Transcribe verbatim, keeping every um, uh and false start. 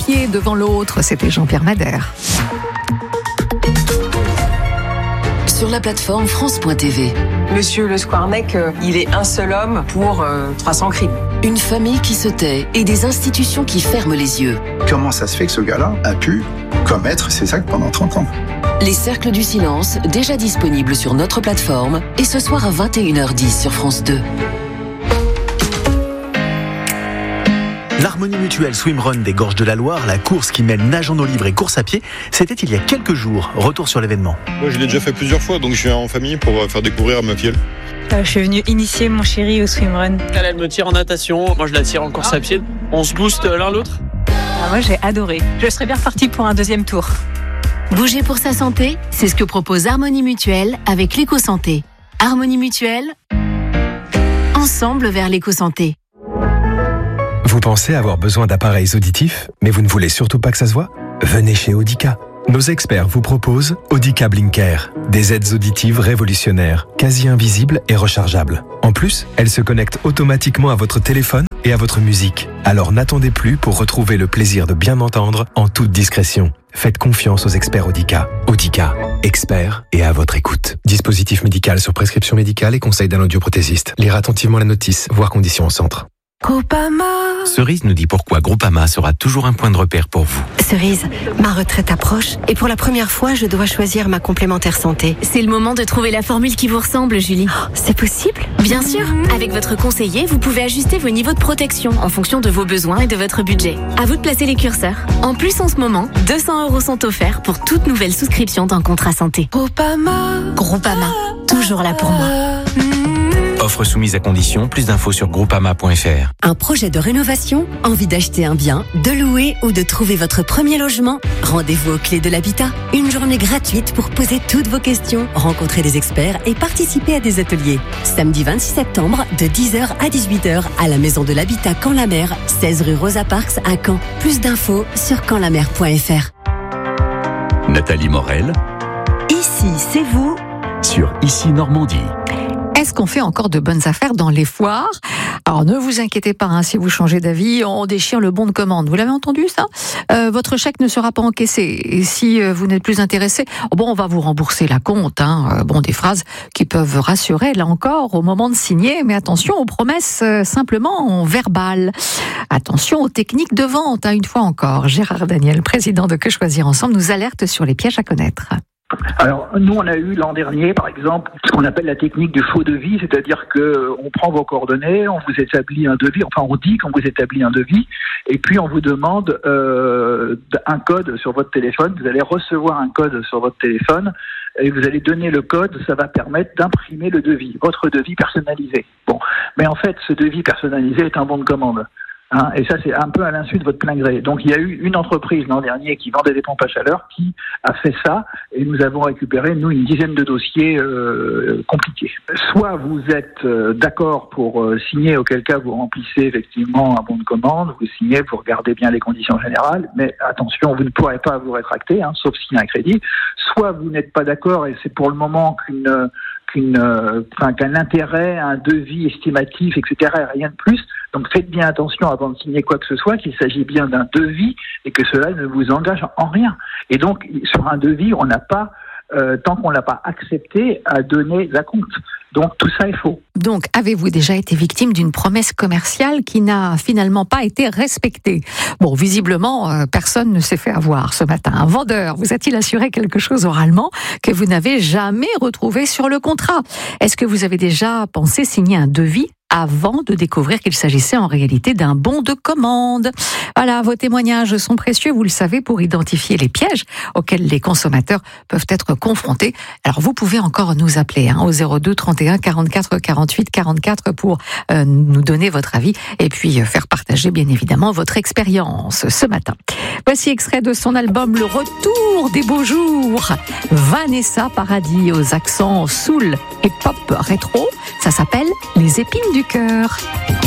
pied devant l'autre. C'était Jean-Pierre Madère. Sur la plateforme France point T V. Monsieur Le Squarnec, euh, il est un seul homme pour euh, trois cents crimes. Une famille qui se tait et des institutions qui ferment les yeux. Comment ça se fait que ce gars-là a pu commettre ces actes pendant trente ans ? Les Cercles du Silence, déjà disponibles sur notre plateforme, et ce soir à vingt et une heures dix sur France deux. L'Harmonie Mutuelle Swimrun des Gorges de la Loire, la course qui mêle nage en eau libre et course à pied, c'était il y a quelques jours. Retour sur l'événement. Moi, je l'ai déjà fait plusieurs fois, donc je suis en famille pour faire découvrir à ma fille. Euh, je suis venue initier mon chéri au swimrun. Elle, elle me tire en natation, moi je la tire en course à pied. On se booste l'un l'autre. Ah, moi j'ai adoré. Je serais bien repartie pour un deuxième tour. Bouger pour sa santé, c'est ce que propose Harmonie Mutuelle avec l'éco-santé. Harmonie Mutuelle, ensemble vers l'éco-santé. Vous pensez avoir besoin d'appareils auditifs, mais vous ne voulez surtout pas que ça se voit ? Venez chez Audica. Nos experts vous proposent Audica Blinker, des aides auditives révolutionnaires, quasi invisibles et rechargeables. En plus, elles se connectent automatiquement à votre téléphone et à votre musique. Alors n'attendez plus pour retrouver le plaisir de bien entendre en toute discrétion. Faites confiance aux experts Audica. Audica, experts et à votre écoute. Dispositif médical sur prescription médicale et conseil d'un audioprothésiste. Lire attentivement la notice, voir conditions au centre. Groupama. Cerise nous dit pourquoi Groupama sera toujours un point de repère pour vous. Cerise, ma retraite approche et pour la première fois, je dois choisir ma complémentaire santé. C'est le moment de trouver la formule qui vous ressemble, Julie. Oh, c'est possible ? Bien sûr. Avec votre conseiller, vous pouvez ajuster vos niveaux de protection en fonction de vos besoins et de votre budget. À vous de placer les curseurs. En plus, en ce moment, deux cents euros sont offerts pour toute nouvelle souscription d'un contrat santé. Groupama. Groupama, toujours là pour moi. Offre soumise à condition, plus d'infos sur groupama point f r. Un projet de rénovation, envie d'acheter un bien, de louer ou de trouver votre premier logement ? Rendez-vous aux Clés de l'Habitat. Une journée gratuite pour poser toutes vos questions, rencontrer des experts et participer à des ateliers. Samedi vingt-six septembre, de dix heures à dix-huit heures, à la Maison de l'Habitat Caen-la-Mer, seize rue Rosa Parks à Caen. Plus d'infos sur caen la mer point f r. Nathalie Morel. Ici, c'est vous. Sur Ici Normandie. Est-ce qu'on fait encore de bonnes affaires dans les foires ? Alors ne vous inquiétez pas, hein, si vous changez d'avis, on déchire le bon de commande. Vous l'avez entendu ça ? euh, Votre chèque ne sera pas encaissé. Et si euh, vous n'êtes plus intéressé, bon, on va vous rembourser la compte. Hein. Euh, bon, des phrases qui peuvent rassurer, là encore, au moment de signer. Mais attention aux promesses euh, simplement verbales. Attention aux techniques de vente, hein, une fois encore. Gérard Daniel, président de Que Choisir Ensemble, nous alerte sur les pièges à connaître. Alors, nous, on a eu l'an dernier, par exemple, ce qu'on appelle la technique du faux devis, c'est-à-dire que on prend vos coordonnées, on vous établit un devis, enfin, on dit qu'on vous établit un devis, et puis on vous demande euh, un code sur votre téléphone. Vous allez recevoir un code sur votre téléphone, et vous allez donner le code, ça va permettre d'imprimer le devis, votre devis personnalisé. Bon, mais en fait, ce devis personnalisé est un bon de commande. Hein, et ça, c'est un peu à l'insu de votre plein gré. Donc, il y a eu une entreprise l'an dernier qui vendait des pompes à chaleur qui a fait ça, et nous avons récupéré, nous, une dizaine de dossiers euh, compliqués. Soit vous êtes euh, d'accord pour euh, signer, auquel cas vous remplissez effectivement un bon de commande, vous signez, vous regardez bien les conditions générales, mais attention, vous ne pourrez pas vous rétracter, hein, sauf s'il y a un crédit. Soit vous n'êtes pas d'accord, et c'est pour le moment qu'une... Qu'une, euh, enfin, qu'un intérêt, un devis estimatif, et cetera, et rien de plus. Donc faites bien attention avant de signer quoi que ce soit, qu'il s'agit bien d'un devis et que cela ne vous engage en rien. Et donc, sur un devis, on n'a pas, euh, tant qu'on ne l'a pas accepté, à donner la compte. Donc tout ça est faux. Donc, avez-vous déjà été victime d'une promesse commerciale qui n'a finalement pas été respectée ? Bon, visiblement, euh, personne ne s'est fait avoir ce matin. Un vendeur vous a-t-il assuré quelque chose oralement que vous n'avez jamais retrouvé sur le contrat ? Est-ce que vous avez déjà pensé signer un devis avant de découvrir qu'il s'agissait en réalité d'un bon de commande? Voilà, vos témoignages sont précieux, vous le savez, pour identifier les pièges auxquels les consommateurs peuvent être confrontés. Alors, vous pouvez encore nous appeler hein, au zéro deux trente et un quarante-quatre quarante-huit quarante-quatre pour euh, nous donner votre avis et puis euh, faire partager, bien évidemment, votre expérience ce matin. Voici extrait de son album Le Retour des Beaux Jours. Vanessa Paradis aux accents soul et pop rétro. Ça s'appelle Les Épines du Cœur.